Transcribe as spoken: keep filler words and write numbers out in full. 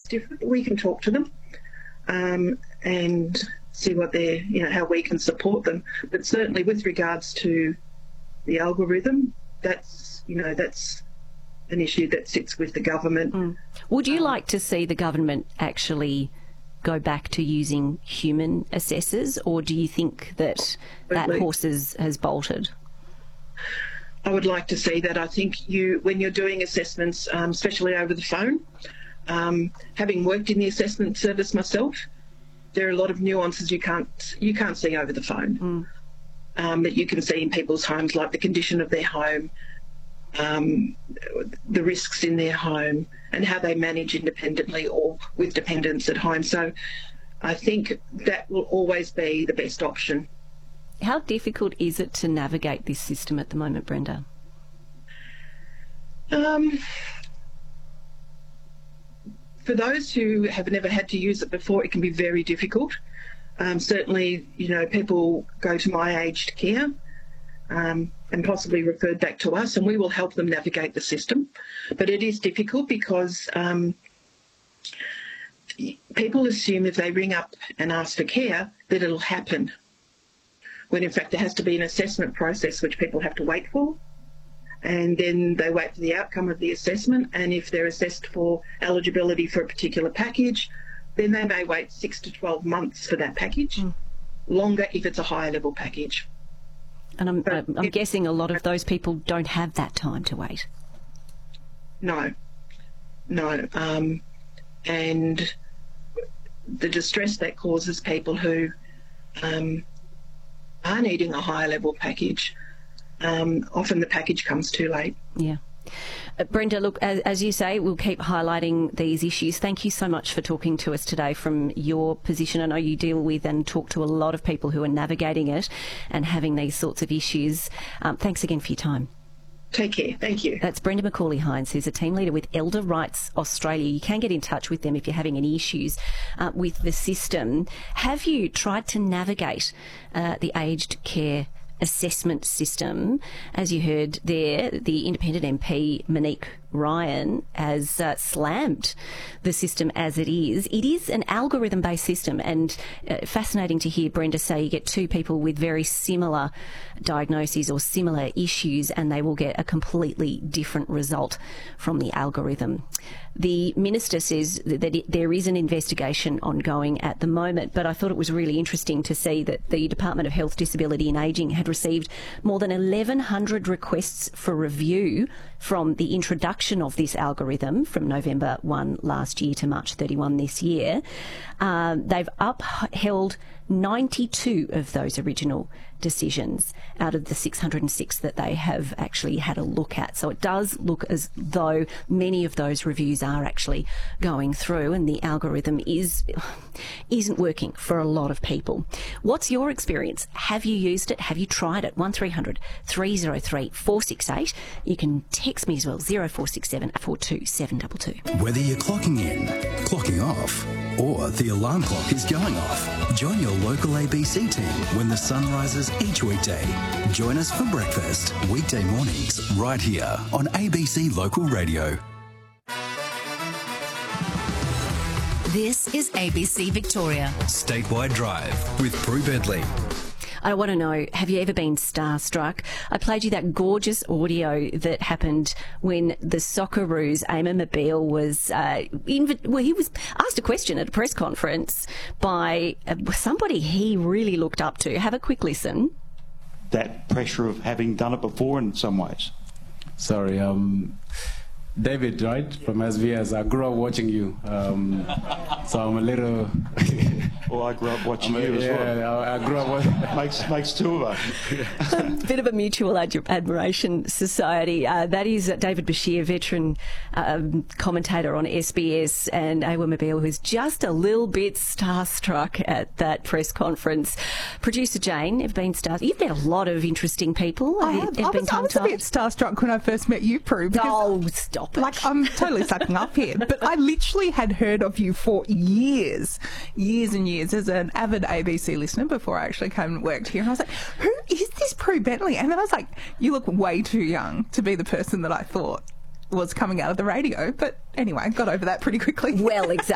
different. We can talk to them um, and see what they're, you know, how we can support them. But certainly with regards to the algorithm, that's, you know, that's an issue that sits with the government. Mm. Would you um, like to see the government actually go back to using human assessors, or do you think that that horse has, has bolted? I would like to see that. I think you, when you're doing assessments, um, especially over the phone, um, having worked in the assessment service myself, there are a lot of nuances you can't you can't see over the phone mm. um, that you can see in people's homes, like the condition of their home, um, the risks in their home, and how they manage independently or with dependents at home. So I think that will always be the best option. How difficult is it to navigate this system at the moment, Brenda? Um, for those who have never had to use it before, it can be very difficult. Um, certainly, you know, people go to My Aged Care um, and possibly referred back to us, and we will help them navigate the system. But it is difficult because um, people assume if they ring up and ask for care that it'll happen, when in fact there has to be an assessment process which people have to wait for, and then they wait for the outcome of the assessment, and if they're assessed for eligibility for a particular package, then they may wait six to twelve months for that package, mm. longer if it's a higher level package. And I'm, I'm, I'm guessing a lot of those people don't have that time to wait. No, no. Um, and the distress that causes people who um, are needing a higher level package, um, often the package comes too late. Yeah. Uh, Brenda, look, as, as you say, we'll keep highlighting these issues. Thank you so much for talking to us today from your position. I know you deal with and talk to a lot of people who are navigating it and having these sorts of issues. Um, thanks again for your time. Take care. Thank you. That's Brenda McCauley-Hines, who's a team leader with Elder Rights Australia. You can get in touch with them if you're having any issues uh, with the system. Have you tried to navigate uh, the aged care assessment system? As you heard there, the independent M P Monique Ryan has uh, slammed the system as it is. It is an algorithm-based system, and uh, fascinating to hear Brenda say you get two people with very similar diagnoses or similar issues and they will get a completely different result from the algorithm. The Minister says that it, there is an investigation ongoing at the moment, but I thought it was really interesting to see that the Department of Health, Disability and Ageing had received more than eleven hundred requests for review from the introduction of this algorithm from November first last year to March thirty-first this year. Um, they've upheld ninety-two of those original decisions out of the six hundred and six that they have actually had a look at. So it does look as though many of those reviews are actually going through and the algorithm is, isn't working for a lot of people. What's your experience? Have you used it? Have you tried it? one three hundred, three oh three, four six eight. You can text me as well, zero four six seven, four two seven two two. Whether you're clocking in, clocking off, or the alarm clock is going off, join your local A B C team when the sun rises each weekday. Join us for breakfast, weekday mornings, right here on A B C Local Radio. This is A B C Victoria. Statewide Drive with Prue Bedley. I want to know, have you ever been starstruck? I played you that gorgeous audio that happened when the Socceroos, Eamon Mobile, was, uh, inv- well, he was asked a question at a press conference by uh, somebody he really looked up to. Have a quick listen. That pressure of having done it before in some ways. Sorry, um... David, right, from S B S. I grew up watching you, um, so I'm a little... Well, I grew up watching a, you as yeah, well. I, I grew up watching... makes, makes two of us. A bit of a mutual ad- admiration society. Uh, that is David Bashir, veteran um, commentator on S B S, and Eamon Mobile, who's just a little bit starstruck at that press conference. Producer Jane, have been starstruck. You've met a lot of interesting people. I have. have I was, I was a bit starstruck when I first met you, Prue. Oh, stop it. Like, I'm totally sucking up here, but I literally had heard of you for years, years and years as an avid A B C listener before I actually came and worked here. And I was like, who is this Prue Bentley? And then I was like, you look way too young to be the person that I thought was coming out of the radio. But anyway, got over that pretty quickly. Well, exactly.